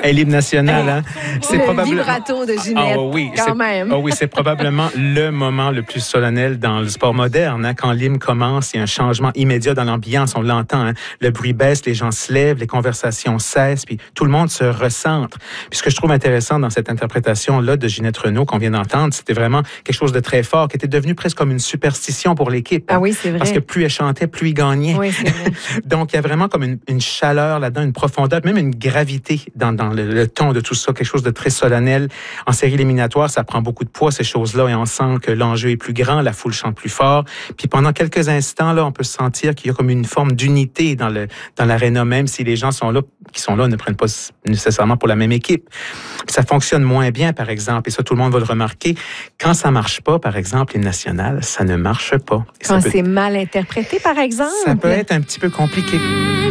Hey, l'hymne national, hein? C'est probablement... vibrato de Ginette, quand même. Oui, c'est probablement le moment le plus solennel dans le sport moderne. Hein? Quand l'hymne commence, il y a un changement immédiat dans l'ambiance, on l'entend. Hein? Le bruit baisse, les gens se lèvent, les conversations cessent, puis tout le monde se recentre. Puis ce que je trouve intéressant dans cette interprétation-là de Ginette Renault qu'on vient d'entendre, c'était vraiment quelque chose de très fort, qui était devenu presque comme une superstition pour l'équipe. Ah oui, c'est vrai. Parce que plus elle chantait, plus il gagnait. Oui, c'est vrai. Donc, il y a vraiment comme une chaleur là-dedans, une profondeur, même une gravité dans le ton de tout ça, quelque chose de très solennel. En série éliminatoire, ça prend beaucoup de poids, ces choses-là, et on sent que l'enjeu est plus grand, la foule chante plus fort. Puis pendant quelques instants, là, on peut sentir qu'il y a comme une forme d'unité dans l'aréna, même si les gens qui sont là ne prennent pas nécessairement pour la même équipe. Puis ça fonctionne moins bien, par exemple, et ça, tout le monde va le remarquer. Quand ça marche pas, par exemple, l'hymne national, ça ne marche pas. Quand c'est mal interprété, par exemple? Ça peut être un petit peu compliqué.